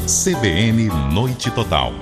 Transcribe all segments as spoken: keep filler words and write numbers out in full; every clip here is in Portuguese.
C B N Noite Total.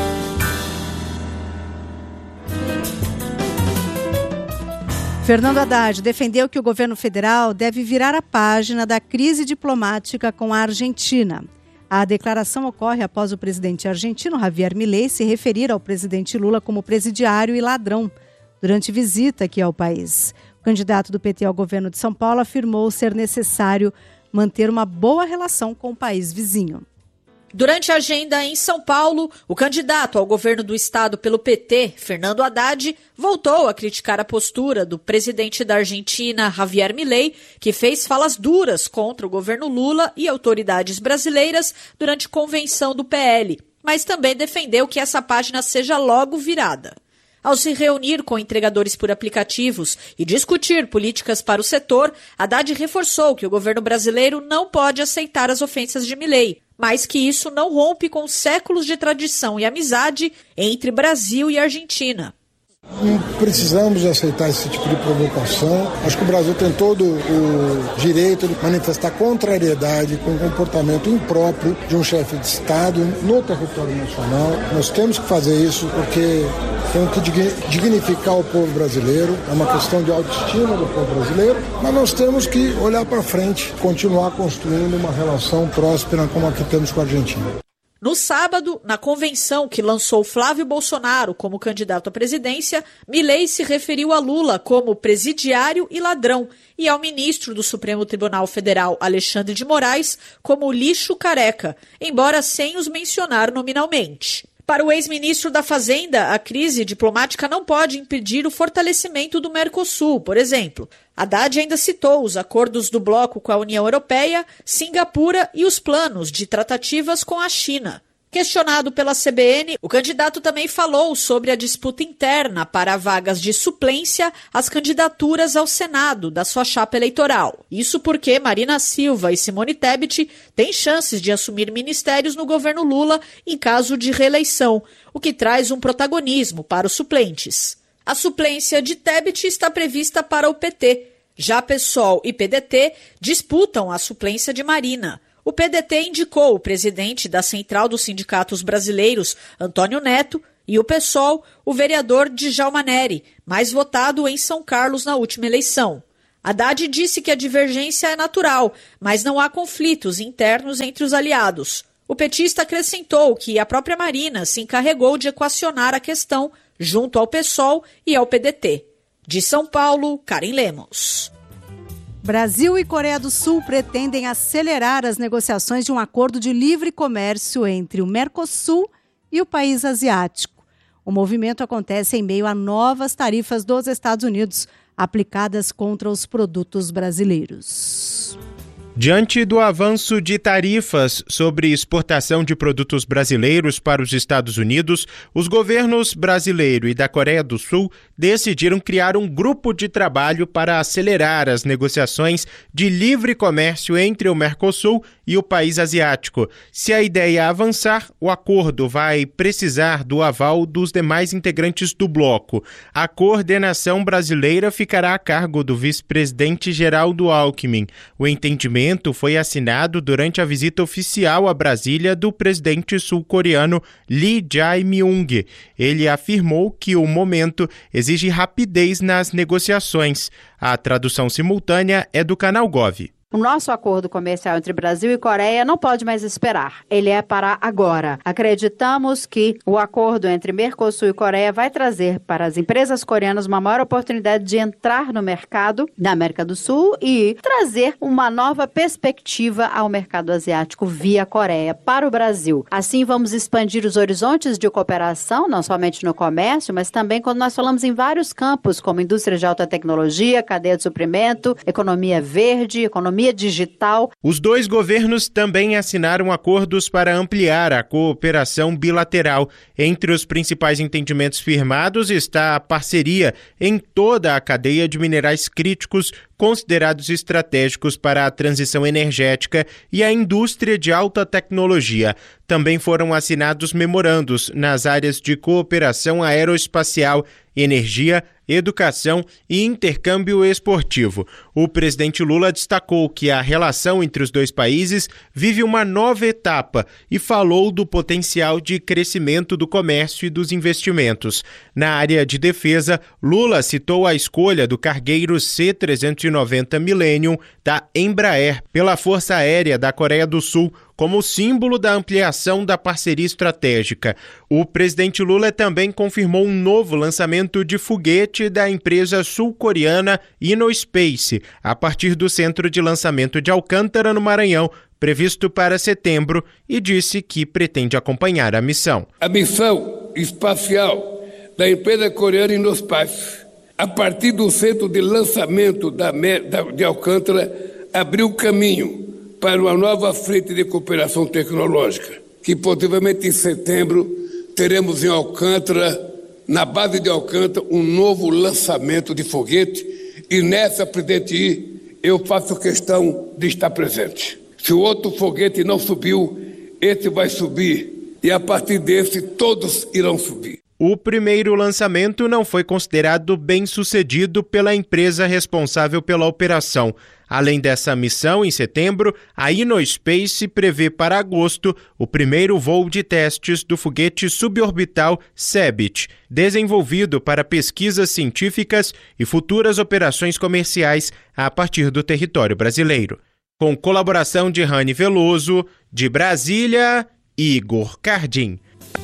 Fernando Haddad defendeu que o governo federal deve virar a página da crise diplomática com a Argentina. A declaração ocorre após o presidente argentino Javier Milei se referir ao presidente Lula como presidiário e ladrão durante visita aqui ao país. O candidato do P T ao governo de São Paulo afirmou ser necessário manter uma boa relação com o país vizinho. Durante a agenda em São Paulo, o candidato ao governo do estado pelo P T, Fernando Haddad, voltou a criticar a postura do presidente da Argentina, Javier Milei, que fez falas duras contra o governo Lula e autoridades brasileiras durante convenção do P L, mas também defendeu que essa página seja logo virada. Ao se reunir com entregadores por aplicativos e discutir políticas para o setor, Haddad reforçou que o governo brasileiro não pode aceitar as ofensas de Milei, mas que isso não rompe com séculos de tradição e amizade entre Brasil e Argentina. Não precisamos aceitar esse tipo de provocação. Acho que o Brasil tem todo o direito de manifestar contrariedade com o comportamento impróprio de um chefe de Estado no território nacional. Nós temos que fazer isso porque temos que dignificar o povo brasileiro. É uma questão de autoestima do povo brasileiro, mas nós temos que olhar para frente, continuar construindo uma relação próspera como a que temos com a Argentina. No sábado, na convenção que lançou Flávio Bolsonaro como candidato à presidência, Milei se referiu a Lula como presidiário e ladrão e ao ministro do Supremo Tribunal Federal, Alexandre de Moraes, como lixo careca, embora sem os mencionar nominalmente. Para o ex-ministro da Fazenda, a crise diplomática não pode impedir o fortalecimento do Mercosul, por exemplo. Haddad ainda citou os acordos do bloco com a União Europeia, Singapura e os planos de tratativas com a China. Questionado pela C B N, o candidato também falou sobre a disputa interna para vagas de suplência às candidaturas ao Senado da sua chapa eleitoral. Isso porque Marina Silva e Simone Tebet têm chances de assumir ministérios no governo Lula em caso de reeleição, o que traz um protagonismo para os suplentes. A suplência de Tebet está prevista para o P T. Já PSOL e P D T disputam a suplência de Marina. O P D T indicou o presidente da Central dos Sindicatos Brasileiros, Antônio Neto, e o PSOL, o vereador Djalma Neri, mais votado em São Carlos na última eleição. Haddad disse que a divergência é natural, mas não há conflitos internos entre os aliados. O petista acrescentou que a própria Marina se encarregou de equacionar a questão junto ao PSOL e ao P D T. De São Paulo, Karen Lemos. Brasil e Coreia do Sul pretendem acelerar as negociações de um acordo de livre comércio entre o Mercosul e o país asiático. O movimento acontece em meio a novas tarifas dos Estados Unidos aplicadas contra os produtos brasileiros. Diante do avanço de tarifas sobre exportação de produtos brasileiros para os Estados Unidos, os governos brasileiro e da Coreia do Sul decidiram criar um grupo de trabalho para acelerar as negociações de livre comércio entre o Mercosul e o país asiático. Se a ideia avançar, o acordo vai precisar do aval dos demais integrantes do bloco. A coordenação brasileira ficará a cargo do vice-presidente Geraldo Alckmin. O entendimento foi assinado durante a visita oficial a Brasília do presidente sul-coreano Lee Jae-myung. Ele afirmou que o momento exige rapidez nas negociações. A tradução simultânea é do canal Gov. O nosso acordo comercial entre Brasil e Coreia não pode mais esperar. Ele é para agora. Acreditamos que o acordo entre Mercosul e Coreia vai trazer para as empresas coreanas uma maior oportunidade de entrar no mercado da América do Sul e trazer uma nova perspectiva ao mercado asiático via Coreia para o Brasil. Assim, vamos expandir os horizontes de cooperação, não somente no comércio, mas também quando nós falamos em vários campos, como indústria de alta tecnologia, cadeia de suprimento, economia verde, economia digital. Os dois governos também assinaram acordos para ampliar a cooperação bilateral. Entre os principais entendimentos firmados está a parceria em toda a cadeia de minerais críticos, considerados estratégicos para a transição energética e a indústria de alta tecnologia. Também foram assinados memorandos nas áreas de cooperação aeroespacial, energia, educação e intercâmbio esportivo. O presidente Lula destacou que a relação entre os dois países vive uma nova etapa e falou do potencial de crescimento do comércio e dos investimentos. Na área de defesa, Lula citou a escolha do cargueiro C trezentos e noventa Millennium da Embraer pela Força Aérea da Coreia do Sul como símbolo da ampliação da parceria estratégica. O presidente Lula também confirmou um novo lançamento de foguete da empresa sul-coreana InnoSpace, a partir do centro de lançamento de Alcântara, no Maranhão, previsto para setembro, e disse que pretende acompanhar a missão. A missão espacial da empresa coreana InnoSpace, a partir do centro de lançamento da, de Alcântara, abriu caminho para uma nova frente de cooperação tecnológica, que possivelmente em setembro teremos em Alcântara, na base de Alcântara, um novo lançamento de foguete, e nessa, presidente I, eu faço questão de estar presente. Se o outro foguete não subiu, esse vai subir, e a partir desse todos irão subir. O primeiro lançamento não foi considerado bem-sucedido pela empresa responsável pela operação. Além dessa missão, em setembro, a InnoSpace prevê para agosto o primeiro voo de testes do foguete suborbital Cebit, desenvolvido para pesquisas científicas e futuras operações comerciais a partir do território brasileiro. Com colaboração de Rani Veloso, de Brasília, Igor Cardim.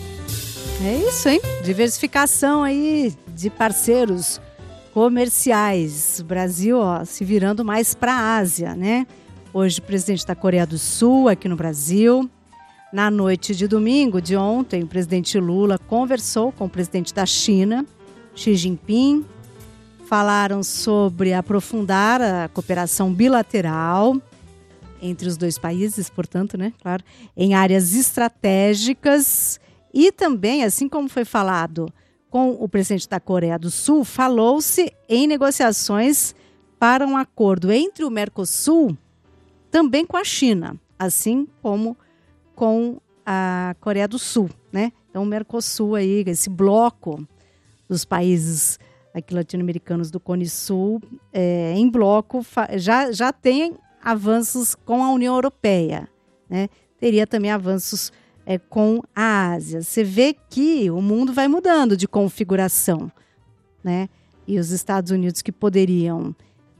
É isso, hein? Diversificação aí de parceiros comerciais. O Brasil, ó, se virando mais para a Ásia, né? Hoje o presidente da Coreia do Sul aqui no Brasil. Na noite de domingo de ontem, o presidente Lula conversou com o presidente da China, Xi Jinping. Falaram sobre aprofundar a cooperação bilateral entre os dois países, portanto, né? Claro, em áreas estratégicas. E também, assim como foi falado com o presidente da Coreia do Sul, falou-se em negociações para um acordo entre o Mercosul, também com a China, assim como com a Coreia do Sul, né? Então, o Mercosul aí, esse bloco dos países aqui latino-americanos do Cone Sul, é, em bloco, já, já tem avanços com a União Europeia, né? Teria também avanços É, com a Ásia. Você vê que o mundo vai mudando de configuração, né? E os Estados Unidos, que poderiam,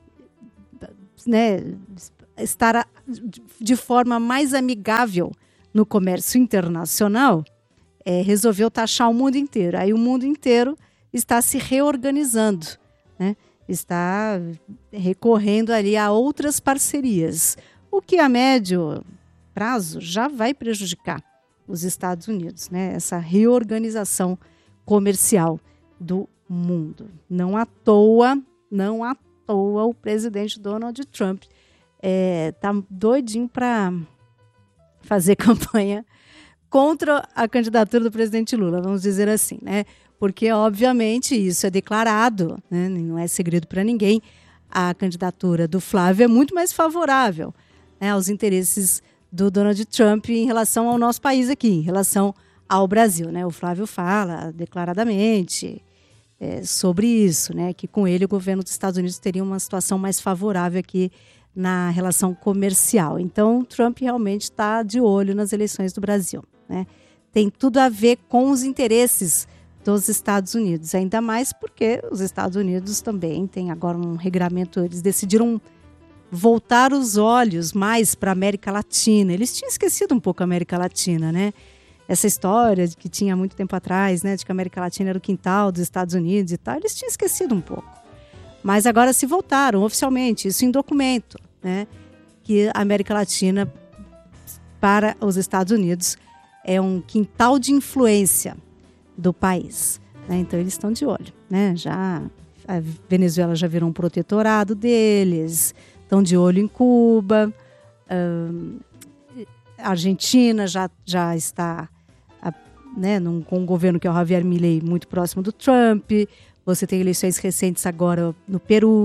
né, estar de forma mais amigável no comércio internacional, é, resolveu taxar o mundo inteiro. Aí o mundo inteiro está se reorganizando, né? Está recorrendo ali a outras parcerias, o que a médio prazo já vai prejudicar os Estados Unidos, né? Essa reorganização comercial do mundo. Não à toa, não à toa o presidente Donald Trump é, tá doidinho para fazer campanha contra a candidatura do presidente Lula, vamos dizer assim, né? Porque, obviamente, isso é declarado, né? Não é segredo para ninguém. A candidatura do Flávio é muito mais favorável, né, aos interesses do Donald Trump em relação ao nosso país aqui, em relação ao Brasil, né? O Flávio fala declaradamente é, sobre isso, né? Que com ele o governo dos Estados Unidos teria uma situação mais favorável aqui na relação comercial. Então, Trump realmente está de olho nas eleições do Brasil, né? Tem tudo a ver com os interesses dos Estados Unidos, ainda mais porque os Estados Unidos também têm agora um regramento, eles decidiram voltar os olhos mais para a América Latina. Eles tinham esquecido um pouco a América Latina, né? Essa história de que tinha muito tempo atrás, né, de que a América Latina era o quintal dos Estados Unidos e tal, eles tinham esquecido um pouco. Mas agora se voltaram oficialmente, isso em documento, né, que a América Latina para os Estados Unidos é um quintal de influência do país, né? Então eles estão de olho, né? Já a Venezuela já virou um protetorado deles. Estão de olho em Cuba, uh, a Argentina já, já está a, né, num, com um governo que é o Javier Milei muito próximo do Trump. Você tem eleições recentes agora no Peru,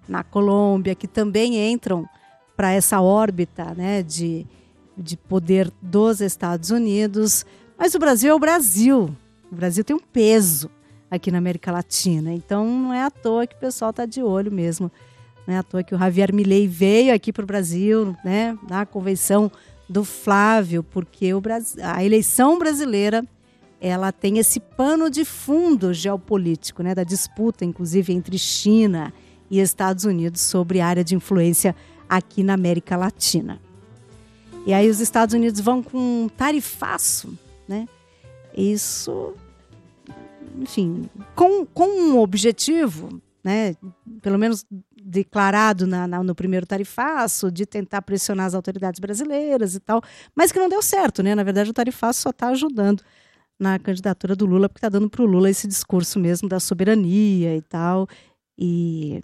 na Colômbia, que também entram para essa órbita, né, de, de poder dos Estados Unidos. Mas o Brasil é o Brasil. O Brasil tem um peso aqui na América Latina. Então não é à toa que o pessoal está de olho mesmo. Não é à toa que o Javier Milei veio aqui para o Brasil, né, na convenção do Flávio, porque o Brasil, a eleição brasileira, ela tem esse pano de fundo geopolítico, né, da disputa, inclusive, entre China e Estados Unidos sobre a área de influência aqui na América Latina. E aí os Estados Unidos vão com um tarifaço, né? Isso, enfim, com, com um objetivo, né, pelo menos declarado na, na, no primeiro tarifaço, de tentar pressionar as autoridades brasileiras e tal, mas que não deu certo, né? Na verdade, o tarifaço só está ajudando na candidatura do Lula, porque está dando para o Lula esse discurso mesmo da soberania e tal, e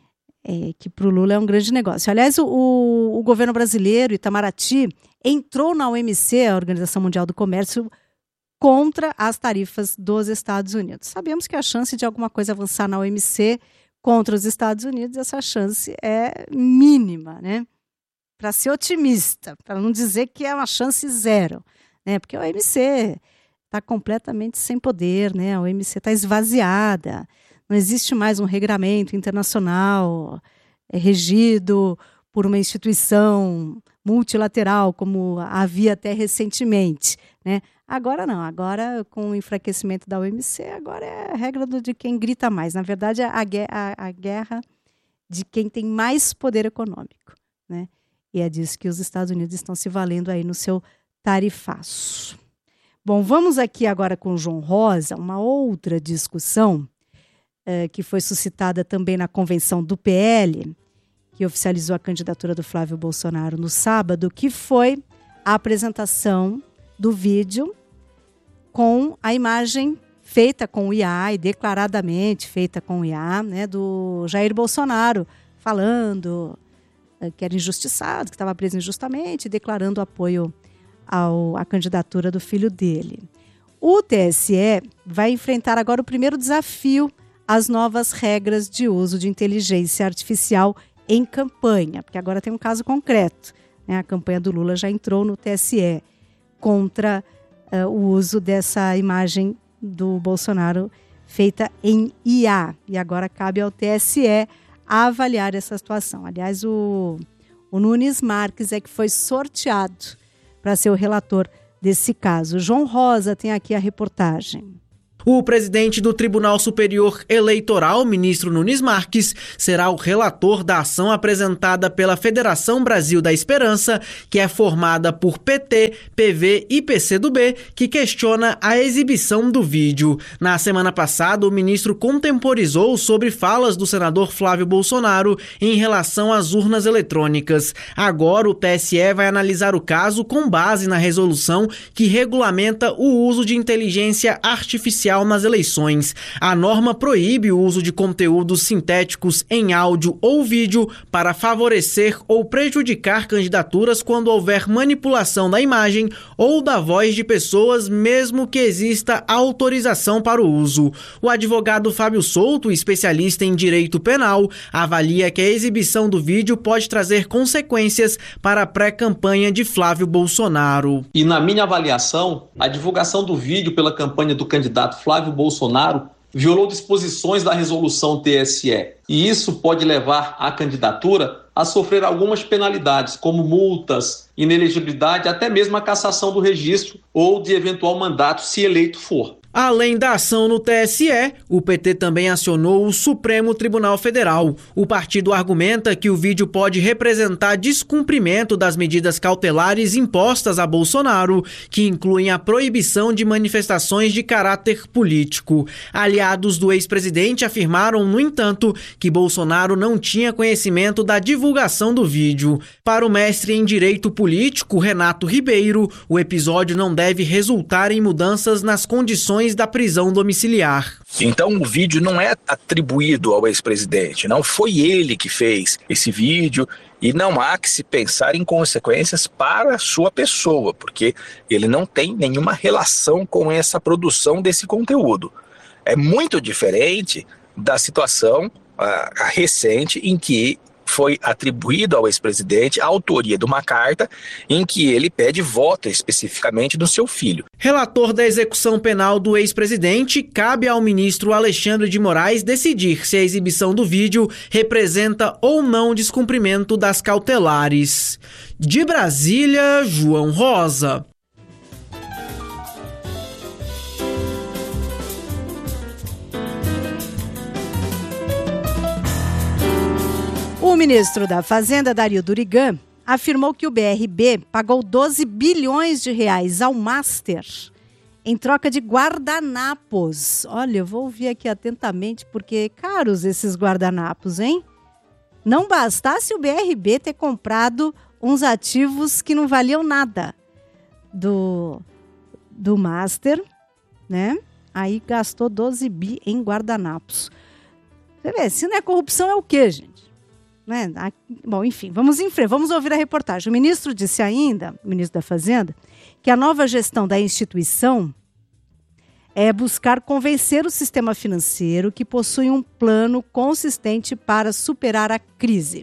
é, que para o Lula é um grande negócio. Aliás, o, o, o governo brasileiro, Itamaraty, entrou na O M C, a Organização Mundial do Comércio, contra as tarifas dos Estados Unidos. Sabemos que a chance de alguma coisa avançar na O M C contra os Estados Unidos, essa chance é mínima, né? Para ser otimista, para não dizer que é uma chance zero, né? Porque a O M C está completamente sem poder, né? A O M C está esvaziada, não existe mais um regramento internacional é, regido por uma instituição multilateral, como havia até recentemente, né? Agora não, agora com o enfraquecimento da O M C, agora é a regra do, de quem grita mais. Na verdade, é a, a, a guerra de quem tem mais poder econômico, né? E é disso que os Estados Unidos estão se valendo aí no seu tarifaço. Bom, vamos aqui agora com o João Rosa, uma outra discussão eh, que foi suscitada também na convenção do P L, que oficializou a candidatura do Flávio Bolsonaro no sábado, que foi a apresentação do vídeo com a imagem feita com o I A e declaradamente feita com o I A, né, do Jair Bolsonaro, falando uh, que era injustiçado, que estava preso injustamente, declarando apoio ao, à candidatura do filho dele. O T S E vai enfrentar agora o primeiro desafio às novas regras de uso de inteligência artificial em campanha, porque agora tem um caso concreto, né? A campanha do Lula já entrou no T S E contra uh, o uso dessa imagem do Bolsonaro feita em I A. E agora cabe ao T S E avaliar essa situação. Aliás, o, o Nunes Marques é que foi sorteado para ser o relator desse caso. João Rosa tem aqui a reportagem. O presidente do Tribunal Superior Eleitoral, ministro Nunes Marques, será o relator da ação apresentada pela Federação Brasil da Esperança, que é formada por P T, P V e P C do B, que questiona a exibição do vídeo. Na semana passada, o ministro contemporizou sobre falas do senador Flávio Bolsonaro em relação às urnas eletrônicas. Agora, o T S E vai analisar o caso com base na resolução que regulamenta o uso de inteligência artificial nas eleições. A norma proíbe o uso de conteúdos sintéticos em áudio ou vídeo para favorecer ou prejudicar candidaturas quando houver manipulação da imagem ou da voz de pessoas, mesmo que exista autorização para o uso. O advogado Fábio Souto, especialista em direito penal, avalia que a exibição do vídeo pode trazer consequências para a pré-campanha de Flávio Bolsonaro. E na minha avaliação, a divulgação do vídeo pela campanha do candidato Flávio Bolsonaro violou disposições da resolução T S E. E isso pode levar a candidatura a sofrer algumas penalidades, como multas, inelegibilidade, até mesmo a cassação do registro ou de eventual mandato, se eleito for. Além da ação no T S E, o P T também acionou o Supremo Tribunal Federal. O partido argumenta que o vídeo pode representar descumprimento das medidas cautelares impostas a Bolsonaro, que incluem a proibição de manifestações de caráter político. Aliados do ex-presidente afirmaram, no entanto, que Bolsonaro não tinha conhecimento da divulgação do vídeo. Para o mestre em Direito Político, Renato Ribeiro, o episódio não deve resultar em mudanças nas condições da prisão domiciliar. Então o vídeo não é atribuído ao ex-presidente, não foi ele que fez esse vídeo e não há que se pensar em consequências para a sua pessoa, porque ele não tem nenhuma relação com essa produção desse conteúdo. É muito diferente da situação uh, recente em que foi atribuído ao ex-presidente a autoria de uma carta em que ele pede voto especificamente do seu filho. Relator da execução penal do ex-presidente, cabe ao ministro Alexandre de Moraes decidir se a exibição do vídeo representa ou não descumprimento das cautelares. De Brasília, João Rosa. O ministro da Fazenda, Dario Durigan, afirmou que o B R B pagou doze bilhões de reais ao Master em troca de guardanapos. Olha, eu vou ouvir aqui atentamente, porque caros esses guardanapos, hein? Não bastasse o B R B ter comprado uns ativos que não valiam nada do, do Master, né? Aí gastou doze bi em guardanapos. Você vê, se não é corrupção, é o quê, gente? Né? Bom, enfim, vamos em frente, vamos ouvir a reportagem. O ministro disse ainda, o ministro da Fazenda, que a nova gestão da instituição é buscar convencer o sistema financeiro que possui um plano consistente para superar a crise.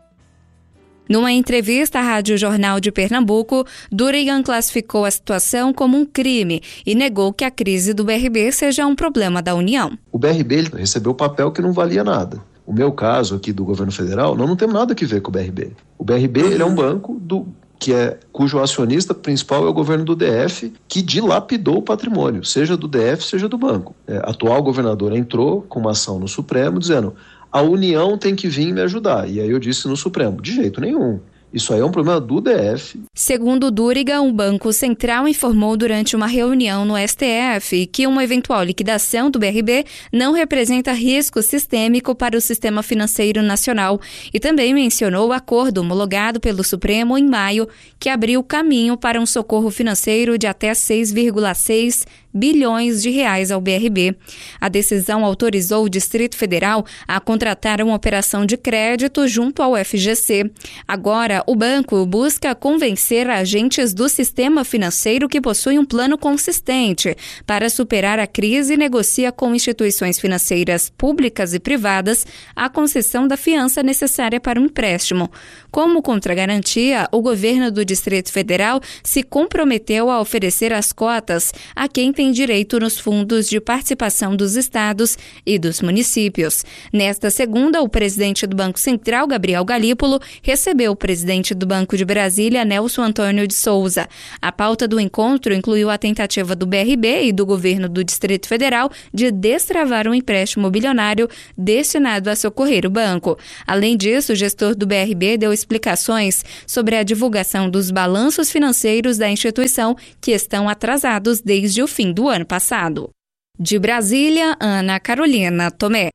Numa entrevista à Rádio Jornal de Pernambuco, Durigan classificou a situação como um crime e negou que a crise do B R B seja um problema da União. O B R B ele recebeu papel que não valia nada. O meu caso aqui do governo federal, nós não temos nada a ver com o B R B. O B R B ele é um banco do, que é, cujo acionista principal é o governo do D F, que dilapidou o patrimônio, seja do D F, seja do banco. É, a atual governadora entrou com uma ação no Supremo dizendo: a União tem que vir me ajudar. E aí eu disse no Supremo: de jeito nenhum. Isso aí é um problema do D F. Segundo Durigan, o Banco Central informou durante uma reunião no S T F que uma eventual liquidação do B R B não representa risco sistêmico para o sistema financeiro nacional e também mencionou o acordo homologado pelo Supremo em maio, que abriu caminho para um socorro financeiro de até seis vírgula seis bilhões de reais ao B R B. A decisão autorizou o Distrito Federal a contratar uma operação de crédito junto ao F G C. Agora, o banco busca convencer agentes do sistema financeiro que possuem um plano consistente para superar a crise e negocia com instituições financeiras públicas e privadas a concessão da fiança necessária para um empréstimo. Como contragarantia, o governo do Distrito Federal se comprometeu a oferecer as cotas a quem tem direito nos fundos de participação dos estados e dos municípios. Nesta segunda, o presidente do Banco Central, Gabriel Galípolo, recebeu o presidente do Banco de Brasília, Nelson Antônio de Souza. A pauta do encontro incluiu a tentativa do B R B e do governo do Distrito Federal de destravar um empréstimo bilionário destinado a socorrer o banco. Além disso, o gestor do B R B deu explicações sobre a divulgação dos balanços financeiros da instituição, que estão atrasados desde o fim do ano passado. De Brasília, Ana Carolina Tomé.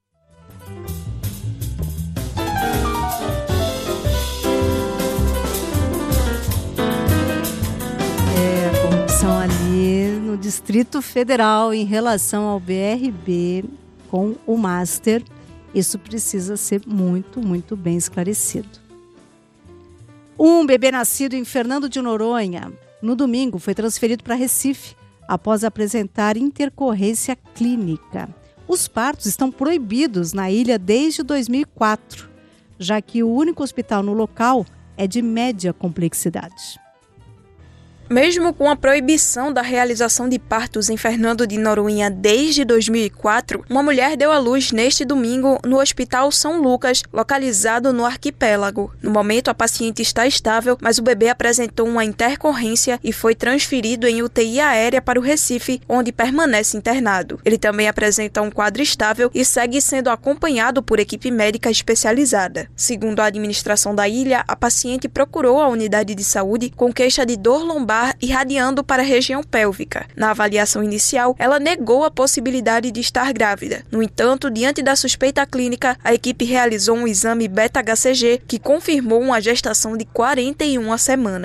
É, a corrupção ali no Distrito Federal em relação ao B R B com o Master, isso precisa ser muito, muito bem esclarecido. Um bebê nascido em Fernando de Noronha, no domingo, foi transferido para Recife após apresentar intercorrência clínica. Os partos estão proibidos na ilha desde dois mil e quatro, já que o único hospital no local é de média complexidade. Mesmo com a proibição da realização de partos em Fernando de Noronha desde dois mil e quatro, uma mulher deu à luz neste domingo no Hospital São Lucas, localizado no arquipélago. No momento, a paciente está estável, mas o bebê apresentou uma intercorrência e foi transferido em U T I aérea para o Recife, onde permanece internado. Ele também apresenta um quadro estável e segue sendo acompanhado por equipe médica especializada. Segundo a administração da ilha, a paciente procurou a unidade de saúde com queixa de dor lombar irradiando para a região pélvica. Na avaliação inicial, ela negou a possibilidade de estar grávida. No entanto, diante da suspeita clínica, a equipe realizou um exame beta H C G que confirmou uma gestação de quarenta e uma semanas.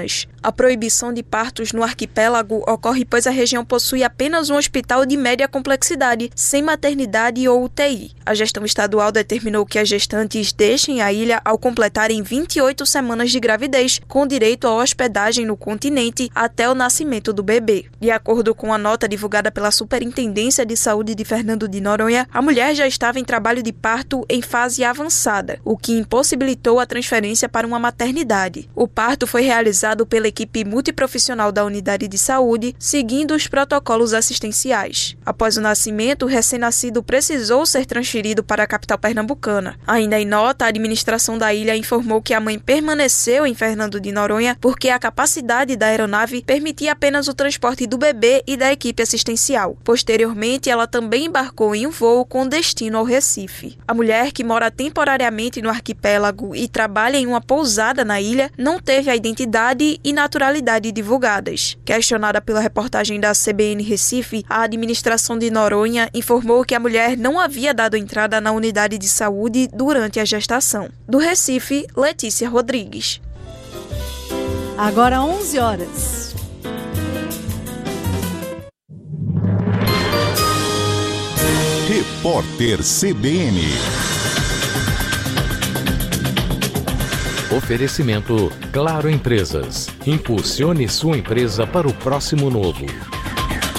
A proibição de partos no arquipélago ocorre pois a região possui apenas um hospital de média complexidade, sem maternidade ou U T I. A gestão estadual determinou que as gestantes deixem a ilha ao completarem vinte e oito semanas de gravidez, com direito à hospedagem no continente até o nascimento do bebê. De acordo com a nota divulgada pela Superintendência de Saúde de Fernando de Noronha, a mulher já estava em trabalho de parto em fase avançada, o que impossibilitou a transferência para uma maternidade. O parto foi realizado pela equipe multiprofissional da unidade de saúde, seguindo os protocolos assistenciais. Após o nascimento, o recém-nascido precisou ser transferido para a capital pernambucana. Ainda em nota, a administração da ilha informou que a mãe permaneceu em Fernando de Noronha porque a capacidade da aeronave permitia apenas o transporte do bebê e da equipe assistencial. Posteriormente, ela também embarcou em um voo com destino ao Recife. A mulher, que mora temporariamente no arquipélago e trabalha em uma pousada na ilha, não teve a identidade e naturalidade divulgadas. Questionada pela reportagem da C B N Recife, a administração de Noronha informou que a mulher não havia dado entrada na unidade de saúde durante a gestação. Do Recife, Letícia Rodrigues. Agora onze horas. Repórter C B N. Oferecimento Claro Empresas. Impulsione sua empresa para o próximo novo.